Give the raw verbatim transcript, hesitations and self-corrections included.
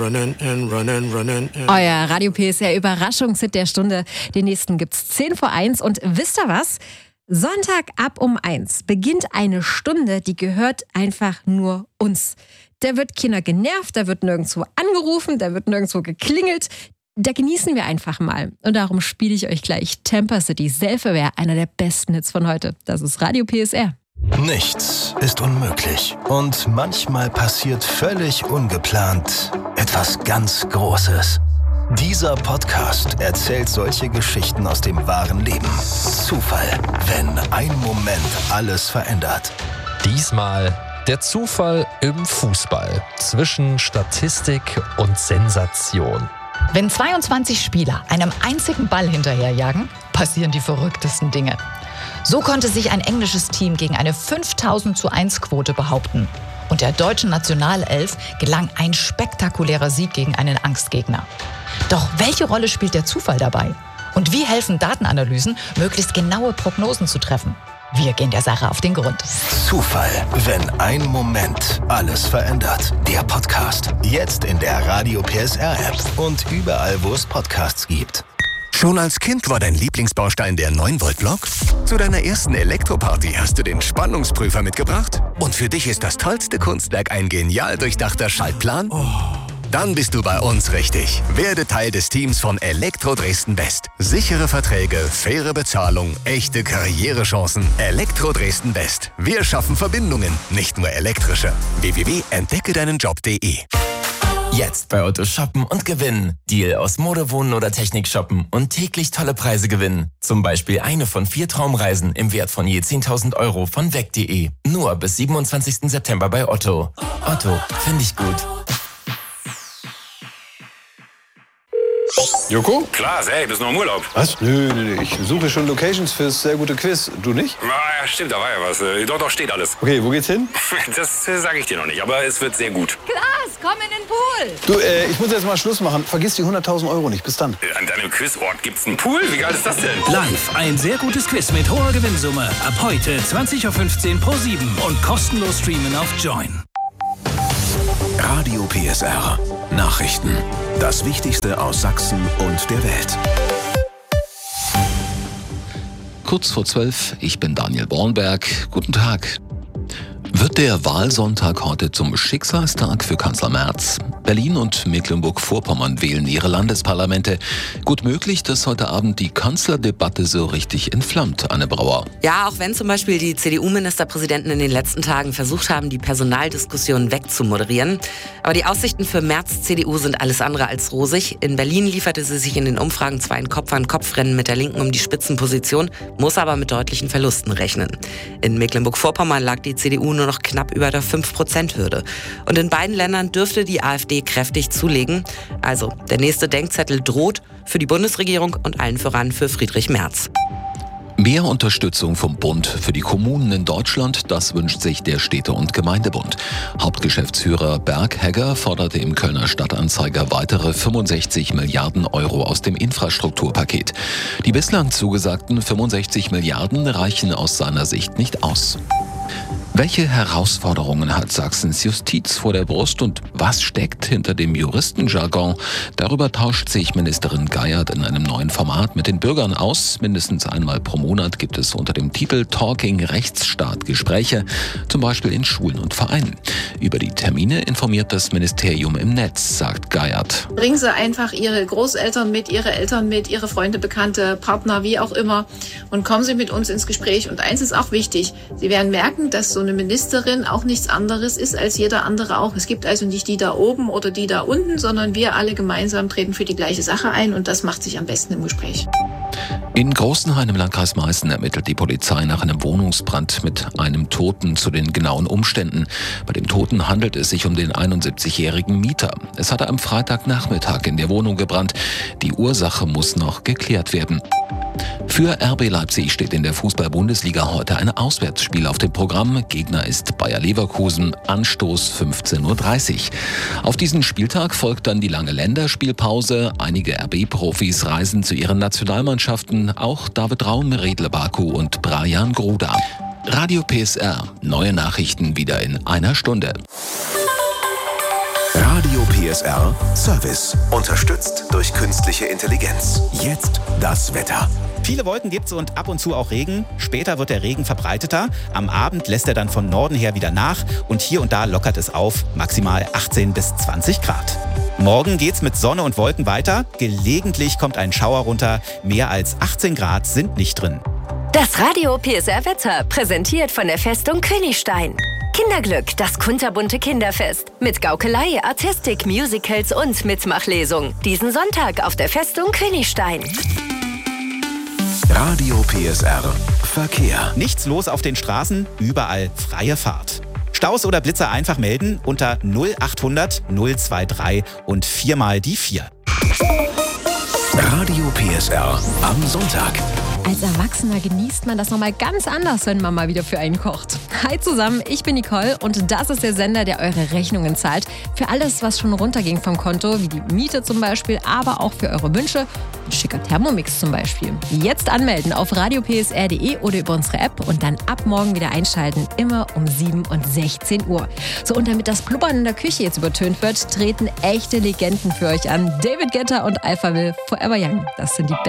Running and running, running and Euer Radio P S R Überraschungshit der Stunde. Den nächsten gibt's zehn vor eins. Und wisst ihr was? Sonntag ab um eins beginnt eine Stunde, die gehört einfach nur uns. Da wird keiner genervt, da wird nirgendwo angerufen, da wird nirgendwo geklingelt. Da genießen wir einfach mal. Und darum spiele ich euch gleich Tampa City Self-Aware, einer der besten Hits von heute. Das ist Radio P S R. Nichts ist unmöglich. Und manchmal passiert völlig ungeplant etwas ganz Großes. Dieser Podcast erzählt solche Geschichten aus dem wahren Leben. Zufall, wenn ein Moment alles verändert. Diesmal der Zufall im Fußball zwischen Statistik und Sensation. Wenn zweiundzwanzig Spieler einem einzigen Ball hinterherjagen, passieren die verrücktesten Dinge. So konnte sich ein englisches Team gegen eine fünftausend zu eins Quote behaupten. Und der deutschen Nationalelf gelang ein spektakulärer Sieg gegen einen Angstgegner. Doch welche Rolle spielt der Zufall dabei? Und wie helfen Datenanalysen, möglichst genaue Prognosen zu treffen? Wir gehen der Sache auf den Grund. Zufall, wenn ein Moment alles verändert. Der Podcast. Jetzt in der Radio P S R App und überall, wo es Podcasts gibt. Schon als Kind war dein Lieblingsbaustein der neun Volt Block? Zu deiner ersten Elektroparty hast du den Spannungsprüfer mitgebracht? Und für dich ist das tollste Kunstwerk ein genial durchdachter Schaltplan? Oh. Dann bist du bei uns richtig. Werde Teil des Teams von Elektro Dresden West. Sichere Verträge, faire Bezahlung, echte Karrierechancen. Elektro Dresden West. Wir schaffen Verbindungen, nicht nur elektrische. w w w punkt entdecke deinen job punkt de. Jetzt bei Otto shoppen und gewinnen. Deal aus Mode, Wohnen oder Technik shoppen und täglich tolle Preise gewinnen. Zum Beispiel eine von vier Traumreisen im Wert von je zehntausend Euro von weg punkt de. Nur bis siebenundzwanzigsten September bei Otto. Otto, finde ich gut. Joko? Klar, ey, bist noch im Urlaub. Was? Nö, nö, nö, ich suche schon Locations fürs sehr gute Quiz. Du nicht? Ja, stimmt, da war ja was. Doch, doch, steht alles. Okay, wo geht's hin? Das äh, sage ich dir noch nicht, aber es wird sehr gut. Klaas, komm in den Pool. Du, äh, ich muss jetzt mal Schluss machen. Vergiss die hunderttausend Euro nicht. Bis dann. Äh, An deinem Quizort gibt's einen Pool? Wie geil ist das denn? Live, ein sehr gutes Quiz mit hoher Gewinnsumme. Ab heute zwanzig Uhr fünfzehn pro sieben und kostenlos streamen auf Join. Radio P S R. Nachrichten. Das Wichtigste aus Sachsen und der Welt. Kurz vor zwölf, ich bin Daniel Bornberg. Guten Tag. Wird der Wahlsonntag heute zum Schicksalstag für Kanzler Merz? Berlin und Mecklenburg-Vorpommern wählen ihre Landesparlamente. Gut möglich, dass heute Abend die Kanzlerdebatte so richtig entflammt, Anne Brauer. Ja, auch wenn zum Beispiel die C D U-Ministerpräsidenten in den letzten Tagen versucht haben, die Personaldiskussion wegzumoderieren. Aber die Aussichten für Merz' C D U sind alles andere als rosig. In Berlin lieferte sie sich in den Umfragen zwar ein Kopf-an-Kopf-Rennen mit der Linken um die Spitzenposition, muss aber mit deutlichen Verlusten rechnen. In Mecklenburg-Vorpommern lag die C D U nur noch knapp über der fünf Prozent Hürde. Und in beiden Ländern dürfte die AfD kräftig zulegen. Also, der nächste Denkzettel droht für die Bundesregierung und allen voran für Friedrich Merz. Mehr Unterstützung vom Bund für die Kommunen in Deutschland, das wünscht sich der Städte- und Gemeindebund. Hauptgeschäftsführer Berg Hegger forderte im Kölner Stadtanzeiger weitere fünfundsechzig Milliarden Euro aus dem Infrastrukturpaket. Die bislang zugesagten fünfundsechzig Milliarden reichen aus seiner Sicht nicht aus. Welche Herausforderungen hat Sachsens Justiz vor der Brust und was steckt hinter dem Juristenjargon? Darüber tauscht sich Ministerin Geiert in einem neuen Format mit den Bürgern aus. Mindestens einmal pro Monat gibt es unter dem Titel Talking Rechtsstaat Gespräche, zum Beispiel in Schulen und Vereinen. Über die Termine informiert das Ministerium im Netz, sagt Geiert. Bringen Sie einfach Ihre Großeltern mit, Ihre Eltern mit, Ihre Freunde, Bekannte, Partner, wie auch immer und kommen Sie mit uns ins Gespräch. Und eins ist auch wichtig, Sie werden merken, dass so eine Ministerin auch nichts anderes ist als jeder andere auch. Es gibt also nicht die da oben oder die da unten, sondern wir alle gemeinsam treten für die gleiche Sache ein und das macht sich am besten im Gespräch. In Großenhain im Landkreis Meißen ermittelt die Polizei nach einem Wohnungsbrand mit einem Toten zu den genauen Umständen. Bei dem Toten handelt es sich um den einundsiebzigjährigen Mieter. Es hatte am Freitagnachmittag in der Wohnung gebrannt. Die Ursache muss noch geklärt werden. Für R B Leipzig steht in der Fußball-Bundesliga heute ein Auswärtsspiel auf dem Programm. Gegner ist Bayer Leverkusen, Anstoß fünfzehn Uhr dreißig. Auf diesen Spieltag folgt dann die lange Länderspielpause. Einige R B-Profis reisen zu ihren Nationalmannschaften, auch David Raum, Riedle Baku und Brajan Gruda. Radio P S R, neue Nachrichten wieder in einer Stunde. Radio P S R Service. Unterstützt durch künstliche Intelligenz. Jetzt das Wetter. Viele Wolken gibt's und ab und zu auch Regen. Später wird der Regen verbreiteter. Am Abend lässt er dann von Norden her wieder nach. Und hier und da lockert es auf. Maximal achtzehn bis zwanzig Grad. Morgen geht's mit Sonne und Wolken weiter. Gelegentlich kommt ein Schauer runter. Mehr als achtzehn Grad sind nicht drin. Das Radio P S R Wetter, präsentiert von der Festung Königstein. Kinderglück, das kunterbunte Kinderfest. Mit Gaukelei, Artistik, Musicals und Mitmachlesung. Diesen Sonntag auf der Festung Königstein. Radio P S R Verkehr. Nichts los auf den Straßen, überall freie Fahrt. Staus oder Blitzer einfach melden unter null achthundert null dreiundzwanzig und viermal die vier. Radio P S R am Sonntag. Als Erwachsener genießt man das nochmal ganz anders, wenn Mama wieder für einen kocht. Hi zusammen, ich bin Nicole und das ist der Sender, der eure Rechnungen zahlt. Für alles, was schon runterging vom Konto, wie die Miete zum Beispiel, aber auch für eure Wünsche. Ein schicker Thermomix zum Beispiel. Jetzt anmelden auf radio p s r punkt d e oder über unsere App und dann ab morgen wieder einschalten, immer um sieben und sechzehn Uhr. So, und damit das Blubbern in der Küche jetzt übertönt wird, treten echte Legenden für euch an. David Guetta und Alphaville Forever Young. Das sind die besten.